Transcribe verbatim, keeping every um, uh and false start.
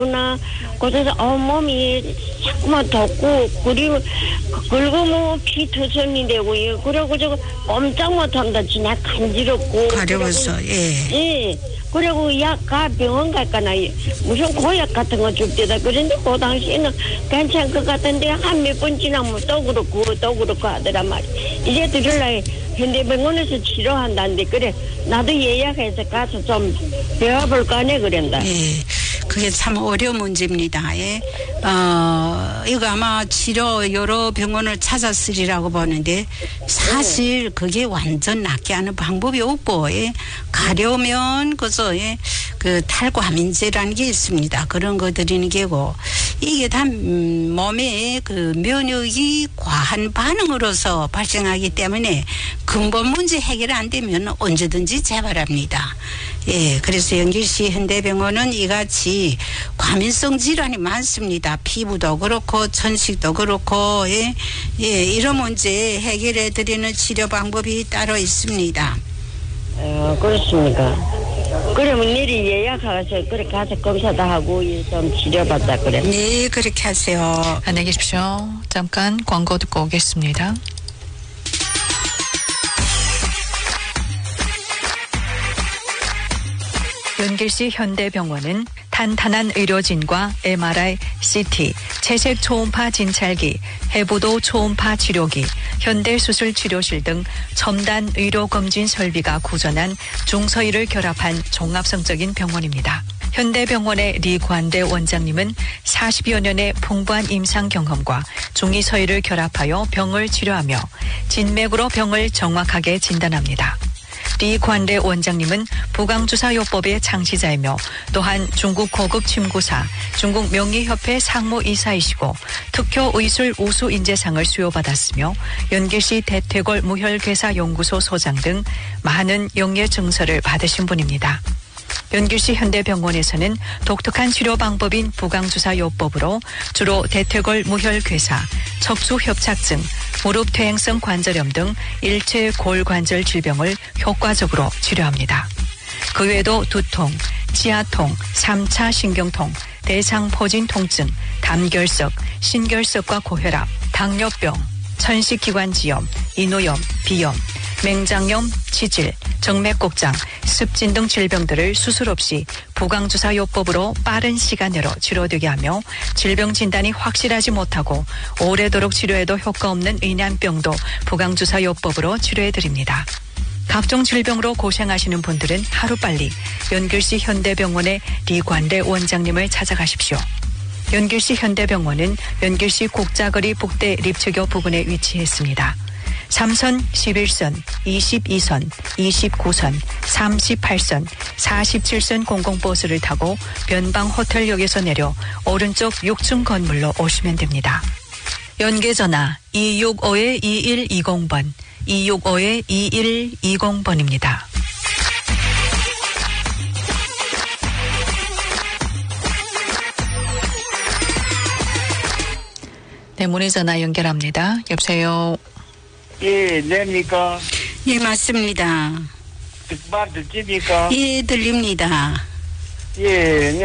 나 그래서 어 몸이 자꾸만 덥고 그리고 긁으면 피 투성이 되고요. 그리고 저거 꼼짝 못한다. 진짜 간지럽고 가려워서 예. 예. 그리고 약가 병원 갈까나 무슨 고약 같은 거 줄 때다. 그런데 그 당시에는 괜찮을 것 같은데 한 몇 번 지나면 또 그렇고 또 그렇고 하더란 말이야. 이제 들을라 현대병원에서 치료한다는데 그래 나도 예약해서 가서 좀 배워볼까 하네 그런다. 예. 그게 참 어려운 문제입니다. 예. 어, 이거 아마 치료 여러 병원을 찾았으리라고 보는데 사실 그게 완전 낫게 하는 방법이 없고, 예. 가려우면 그저, 예. 그 탈과민제라는 게 있습니다. 그런 거 드리는 게고 이게 다 음, 몸에 그 면역이 과한 반응으로서 발생하기 때문에 근본 문제 해결 안 되면 언제든지 재발합니다. 예, 그래서 연길시 현대병원은 이같이 과민성 질환이 많습니다. 피부도 그렇고 천식도 그렇고 예, 예, 이런 문제 해결해 드리는 치료 방법이 따로 있습니다. 어, 그렇습니까? 그러면 내일 예약해서 그래 가서 검사도 하고 좀 치료받자 그래. 네, 그렇게 하세요. 안녕히 계십시오. 잠깐 광고 듣고 오겠습니다. 연길시 현대병원은 탄탄한 의료진과 엠알아이, 씨티, 채색 초음파 진찰기, 해부도 초음파 치료기, 현대수술 치료실 등 첨단 의료검진 설비가 구전한 중서의를 결합한 종합성적인 병원입니다. 현대병원의 리관대 원장님은 사십여 년의 풍부한 임상 경험과 중의서의를 결합하여 병을 치료하며 진맥으로 병을 정확하게 진단합니다. 리관대 원장님은 부강주사요법의 창시자이며 또한 중국 고급 침구사, 중국 명의협회 상무이사이시고 특효의술 우수인재상을 수여받았으며 연길시 대퇴골 무혈괴사연구소 소장 등 많은 영예 증서를 받으신 분입니다. 연길시 현대병원에서는 독특한 치료 방법인 부강주사요법으로 주로 대퇴골 무혈괴사, 척수협착증, 무릎 퇴행성 관절염 등 일체 골관절 질병을 효과적으로 치료합니다. 그 외에도 두통, 지하통, 삼 차 신경통, 대장포진 통증, 담결석, 신결석과 고혈압, 당뇨병, 천식기관지염, 인후염, 비염, 맹장염, 치질, 정맥곡장, 습진 등 질병들을 수술 없이 부강주사요법으로 빠른 시간 내로 치료되게 하며 질병 진단이 확실하지 못하고 오래도록 치료해도 효과 없는 의난병도 부강주사요법으로 치료해드립니다. 각종 질병으로 고생하시는 분들은 하루빨리 연길시 현대병원의 리관대 원장님을 찾아가십시오. 연길시 현대병원은 연길시 국자거리 북대 립체교 부근에 위치했습니다. 삼 선, 십일 선, 이십이 선, 이십구 선, 삼십팔 선, 사십칠 선 공공버스를 타고 변방호텔역에서 내려 오른쪽 육 층 건물로 오시면 됩니다. 연계전화 이육오 이일이공 번, 이육오 이일이공 번입니다. 네, 문의전화 연결합니다. 여보세요. 예, 냅니까? 예, 맞습니다. 말 듣집니까? 예, 들립니다. 예,